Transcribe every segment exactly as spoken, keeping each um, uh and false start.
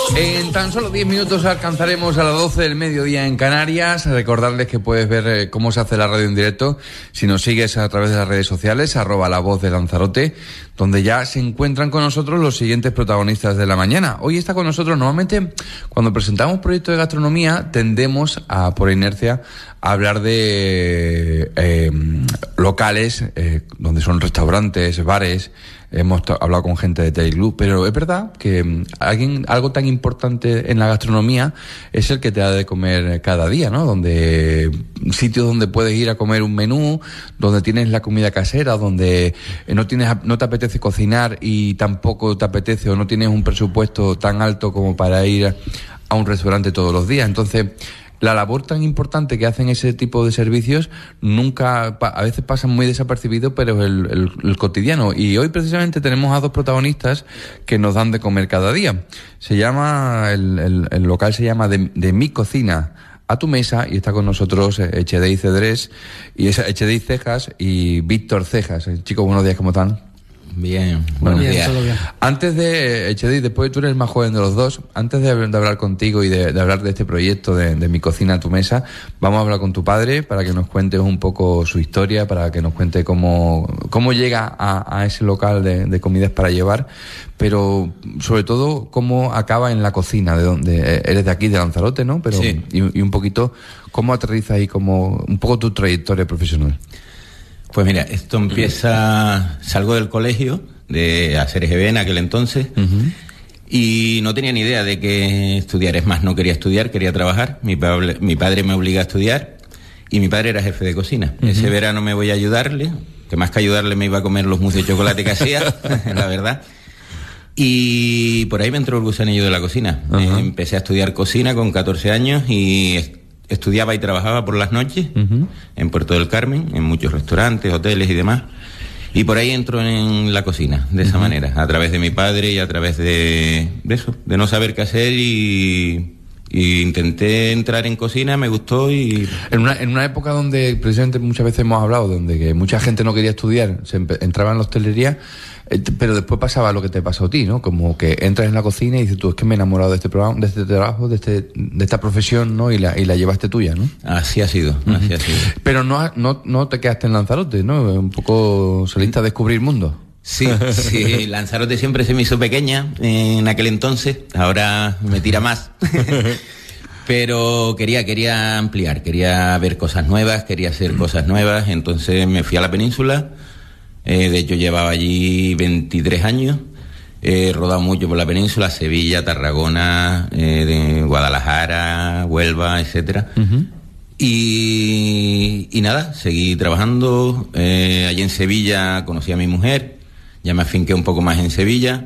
En tan solo diez minutos alcanzaremos a las doce del mediodía en Canarias. Recordarles que puedes ver eh, cómo se hace la radio en directo si nos sigues a través de las redes sociales, arroba la voz de Lanzarote, donde ya se encuentran con nosotros los siguientes protagonistas de la mañana. Hoy está con nosotros, normalmente cuando presentamos proyectos de gastronomía tendemos a, por inercia, a hablar de eh, locales, eh, donde son restaurantes, bares. Hemos t- hablado con gente de Tail Club, pero es verdad que alguien, algo tan importante en la gastronomía es el que te da de comer cada día, ¿no? Donde sitios donde puedes ir a comer un menú, donde tienes la comida casera, donde no tienes, no te apetece cocinar y tampoco te apetece o no tienes un presupuesto tan alto como para ir a un restaurante todos los días. Entonces, la labor tan importante que hacen ese tipo de servicios nunca, a veces pasan muy desapercibidos, pero es el, el, el cotidiano. Y hoy precisamente tenemos a dos protagonistas que nos dan de comer cada día. Se llama, el, el, el local se llama de, de Mi Cocina a tu Mesa, y está con nosotros Echedei Cedrés, y es Echedei Cejas y Víctor Cejas. Chicos, buenos días, ¿cómo están? Bien, buenos bien, días. Todo bien. Antes de, Echedei, después tú eres el más joven de los dos, antes de, de hablar contigo y de, de hablar de este proyecto de, de Mi Cocina a tu Mesa, vamos a hablar con tu padre para que nos cuentes un poco su historia, para que nos cuente cómo, cómo llega a, a ese local de, de comidas para llevar, pero sobre todo cómo acaba en la cocina, de donde eres de aquí, de Lanzarote, ¿no? Pero sí. y, y un poquito cómo aterrizas ahí, como un poco tu trayectoria profesional. Pues mira, esto empieza... Salgo del colegio, de hacer G B en aquel entonces, uh-huh. y no tenía ni idea de que estudiar. Es más, no quería estudiar, quería trabajar. Mi, padre, mi padre me obliga a estudiar, y mi padre era jefe de cocina. Uh-huh. Ese verano me voy a ayudarle, que más que ayudarle me iba a comer los mousse de chocolate que hacía, la verdad. Y por ahí me entró el gusanillo de la cocina. Uh-huh. Eh, empecé a estudiar cocina con catorce años y... estudiaba y trabajaba por las noches, uh-huh. en Puerto del Carmen, en muchos restaurantes, hoteles y demás. Y por ahí entro en la cocina, de esa uh-huh. manera, a través de mi padre y a través de, de eso, de no saber qué hacer, y, y intenté entrar en cocina, me gustó y... En una, en una época donde, precisamente muchas veces hemos hablado, donde que mucha gente no quería estudiar, se empe- entraba en la hostelería, eh, pero después pasaba lo que te pasó a ti, ¿no? Como que entras en la cocina y dices tú, es que me he enamorado de este programa, de este trabajo, de este, de esta profesión, ¿no? Y la, y la llevaste tuya, ¿no? Así ha sido, uh-huh. así ha sido. Pero no, no, no te quedaste en Lanzarote, ¿no? Un poco saliste a descubrir mundo. Sí, sí, Lanzarote siempre se me hizo pequeña en aquel entonces, ahora me tira más. Pero quería, quería ampliar, quería ver cosas nuevas, quería hacer cosas nuevas, entonces me fui a la península. Eh, de hecho llevaba allí veintitrés años, he rodado mucho por la península, Sevilla, Tarragona, eh, de Guadalajara, Huelva, etcétera. Uh-huh. Y, y nada, seguí trabajando. Eh, allí en Sevilla conocí a mi mujer, ya me afinqué un poco más en Sevilla.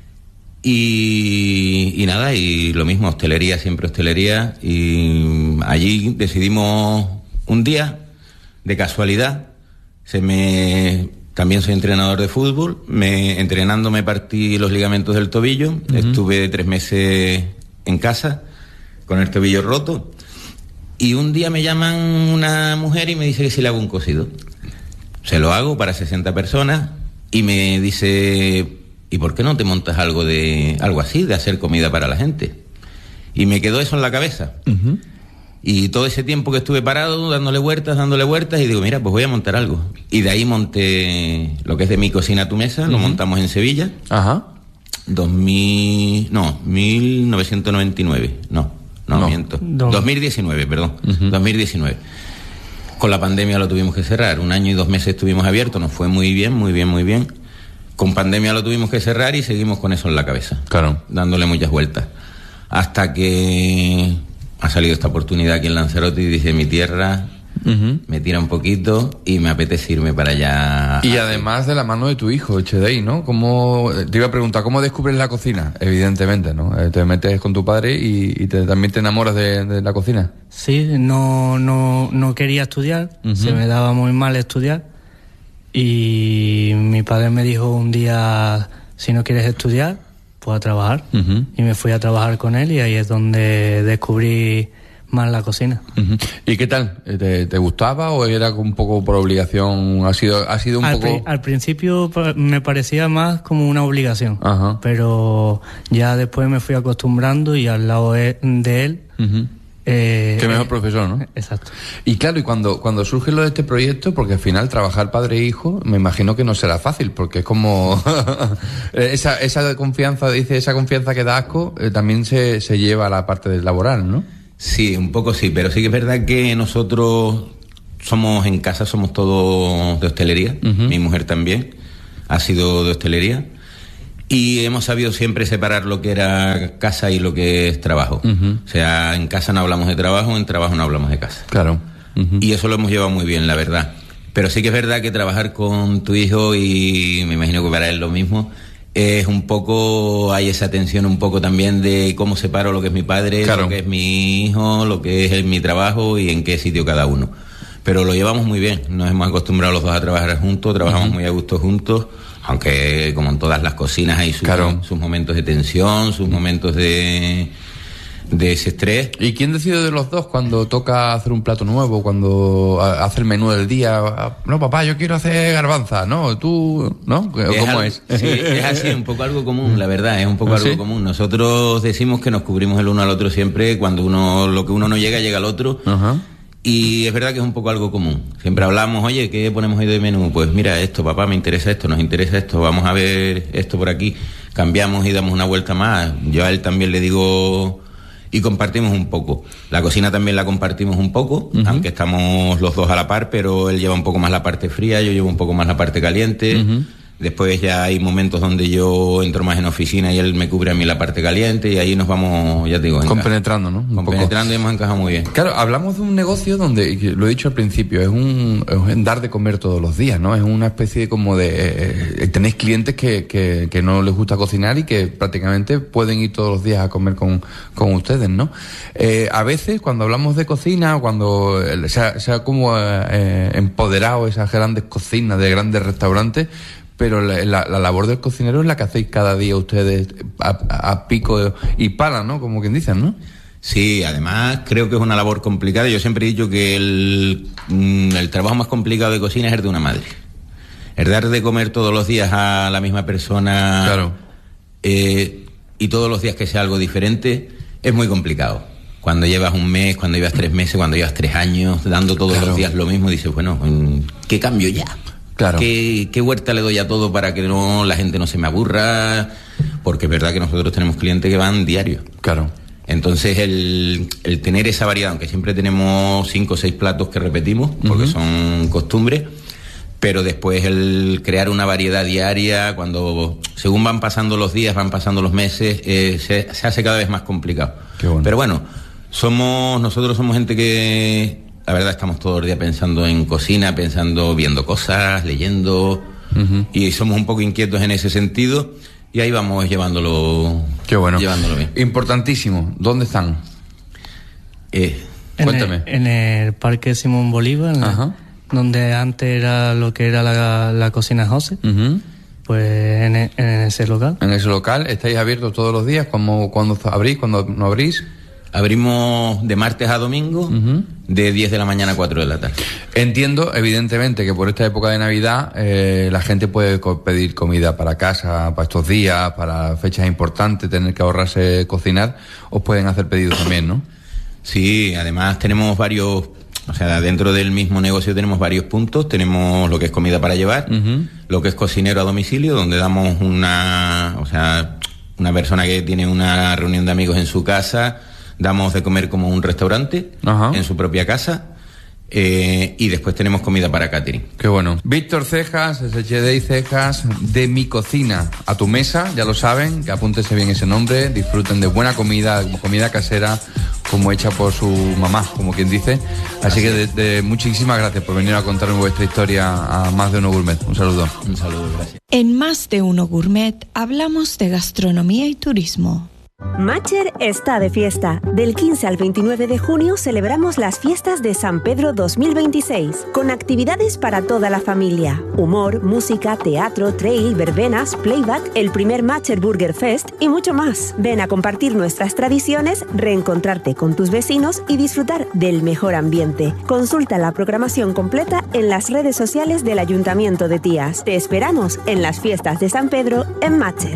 Y, y nada, y lo mismo, hostelería, siempre hostelería. Y allí decidimos un día, de casualidad, se me... También soy entrenador de fútbol, me, entrenando me partí los ligamentos del tobillo, uh-huh. estuve tres meses en casa con el tobillo roto, y un día me llaman una mujer y me dice que si le hago un cocido. Se lo hago para sesenta personas y me dice, ¿y por qué no te montas algo de algo así, de hacer comida para la gente? Y me quedó eso en la cabeza. Uh-huh. Y todo ese tiempo que estuve parado, dándole vueltas, dándole vueltas, y digo, mira, pues voy a montar algo. Y de ahí monté lo que es de Mi Cocina a tu Mesa, uh-huh. lo montamos en Sevilla. Ajá. dos mil, no, mil novecientos noventa y nueve, no, no, no. miento. No. dos mil diecinueve, perdón, uh-huh. dos mil diecinueve. Con la pandemia lo tuvimos que cerrar, un año y dos meses estuvimos abiertos, nos fue muy bien, muy bien, muy bien. Con pandemia lo tuvimos que cerrar y seguimos con eso en la cabeza. Claro. Dándole muchas vueltas. Hasta que... ha salido esta oportunidad aquí en Lanzarote y dice, mi tierra, uh-huh. me tira un poquito y me apetece irme para allá. Y además de la mano de tu hijo, Echedei, ¿no? ¿Cómo, te iba a preguntar, ¿cómo descubres la cocina? Evidentemente, ¿no? Te metes con tu padre y, y te, también te enamoras de, de la cocina. Sí, no, no, no quería estudiar, uh-huh. se me daba muy mal estudiar, y mi padre me dijo un día, si no quieres estudiar, pues a trabajar. Uh-huh. Y me fui a trabajar con él, y ahí es donde descubrí más la cocina. Uh-huh. ¿Y qué tal? ¿Te, te gustaba o era un poco por obligación? ¿Ha sido, ha sido un al, poco...? Pri- al principio me parecía más como una obligación, Ajá. pero ya después me fui acostumbrando y al lado de, de él... Uh-huh. Eh, Qué mejor eh, profesor, ¿no? Exacto. Y claro, y cuando, cuando surge lo de este proyecto, porque al final trabajar padre e hijo, me imagino que no será fácil, porque es como esa, esa confianza, dice, esa confianza que da asco, eh, también se, se lleva a la parte del laboral, ¿no? Sí, un poco sí, pero sí que es verdad que nosotros somos en casa, somos todos de hostelería, uh-huh. Mi mujer también ha sido de hostelería. Y hemos sabido siempre separar lo que era casa y lo que es trabajo. Uh-huh. O sea, en casa no hablamos de trabajo, en trabajo no hablamos de casa. Claro. Uh-huh. Y eso lo hemos llevado muy bien, la verdad. Pero sí que es verdad que trabajar con tu hijo, y me imagino que para él lo mismo, es un poco, hay esa tensión un poco también de cómo separo lo que es mi padre, claro. Lo que es mi hijo, lo que es mi trabajo y en qué sitio cada uno. Pero lo llevamos muy bien, nos hemos acostumbrado los dos a trabajar juntos, trabajamos uh-huh. muy a gusto juntos. Aunque como en todas las cocinas hay sus, claro. sus momentos de tensión, sus momentos de, de ese estrés. ¿Y quién decide de los dos cuando toca hacer un plato nuevo, cuando hace el menú del día? No, papá, yo quiero hacer garbanza, ¿no? Tú, ¿no? ¿Cómo es? Algo, es? Sí, es así, un poco algo común, la verdad, es un poco algo ¿Sí? común. Nosotros decimos que nos cubrimos el uno al otro siempre, cuando uno lo que uno no llega, llega al otro. Ajá. Y es verdad que es un poco algo común. Siempre hablamos, oye, ¿qué ponemos hoy de menú? Pues mira esto, papá, me interesa esto, nos interesa esto, vamos a ver esto por aquí. Cambiamos y damos una vuelta más. Yo a él también le digo y compartimos un poco. La cocina también la compartimos un poco, uh-huh. aunque estamos los dos a la par, pero él lleva un poco más la parte fría, yo llevo un poco más la parte caliente. Uh-huh. Después ya hay momentos donde yo entro más en oficina y él me cubre a mí la parte caliente y ahí nos vamos, ya te digo, compenetrando, ¿no? Un compenetrando poco. Y hemos encajado muy bien. Claro, hablamos de un negocio donde, lo he dicho al principio, es un, es un dar de comer todos los días, ¿no? Es una especie de como de... Eh, tenéis clientes que, que, que no les gusta cocinar y que prácticamente pueden ir todos los días a comer con, con ustedes, ¿no? Eh, a veces, cuando hablamos de cocina, cuando se ha, se ha como eh, empoderado esas grandes cocinas de grandes restaurantes, pero la, la, la labor del cocinero es la que hacéis cada día ustedes a, a pico y pala, ¿no? Como quien dicen, ¿no? Sí, además creo que es una labor complicada. Yo siempre he dicho que el, el trabajo más complicado de cocina es el de una madre. El dar de comer todos los días a la misma persona, claro. eh, y todos los días que sea algo diferente, es muy complicado. Cuando llevas un mes, cuando llevas tres meses, cuando llevas tres años, dando todos claro. los días lo mismo, dices, bueno, ¿qué cambio ya? Claro. ¿Qué, ¿Qué huerta le doy a todo para que no la gente no se me aburra? Porque es verdad que nosotros tenemos clientes que van diario. Claro. Entonces el, el tener esa variedad, aunque siempre tenemos cinco o seis platos que repetimos, porque uh-huh. son costumbres, pero después el crear una variedad diaria, cuando según van pasando los días, van pasando los meses, eh, se, se hace cada vez más complicado. Qué bueno. Pero bueno, somos nosotros somos gente que... La verdad estamos todo el día pensando en cocina, pensando, viendo cosas, leyendo, uh-huh. y somos un poco inquietos en ese sentido y ahí vamos llevándolo. Qué bueno. Llevándolo bien. Importantísimo. ¿Dónde están? Eh, en cuéntame. El, en el Parque Simón Bolívar, uh-huh. donde antes era lo que era la, la cocina José. Uh-huh. Pues en, en ese local. En ese local estáis abiertos todos los días. ¿Cuándo, cuándo abrís? ¿Cuándo no abrís? Abrimos de martes a domingo, uh-huh. de diez de la mañana a cuatro de la tarde. Entiendo, evidentemente, que por esta época de Navidad eh, la gente puede co- pedir comida para casa, para estos días, para fechas importantes, tener que ahorrarse cocinar. Os pueden hacer pedidos también, ¿no? Sí, además tenemos varios... O sea, dentro del mismo negocio tenemos varios puntos. Tenemos lo que es comida para llevar, uh-huh. lo que es cocinero a domicilio, donde damos una... O sea, una persona que tiene una reunión de amigos en su casa... Damos de comer como un restaurante, ajá. en su propia casa, eh, y después tenemos comida para catering. Qué bueno. Víctor Cejas, S H D y Cejas, de Mi Cocina a tu mesa, ya lo saben, que apúntense bien ese nombre, disfruten de buena comida, comida casera, como hecha por su mamá, como quien dice. Así, Así que de, de, muchísimas gracias por venir a contarnos vuestra historia a Más de Uno Gourmet. Un saludo. Un saludo, gracias. En Más de Uno Gourmet hablamos de gastronomía y turismo. Matcher está de fiesta. Del quince al veintinueve de junio celebramos las fiestas de San Pedro dos mil veintiséis, con actividades para toda la familia. Humor, música, teatro, trail, verbenas, playback, el primer Matcher Burger Fest y mucho más. Ven a compartir nuestras tradiciones, reencontrarte con tus vecinos y disfrutar del mejor ambiente. Consulta la programación completa en las redes sociales del Ayuntamiento de Tías. Te esperamos en las fiestas de San Pedro en Matcher.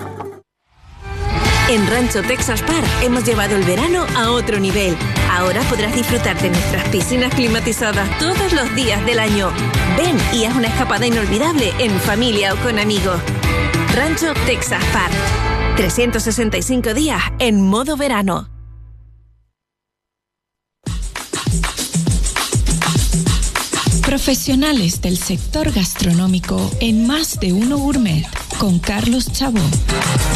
En Rancho Texas Park hemos llevado el verano a otro nivel. Ahora podrás disfrutar de nuestras piscinas climatizadas todos los días del año. Ven y haz una escapada inolvidable en familia o con amigos. Rancho Texas Park. trescientos sesenta y cinco días en modo verano. Profesionales del sector gastronómico en Más de Uno Gourmet con Carlos Chabó.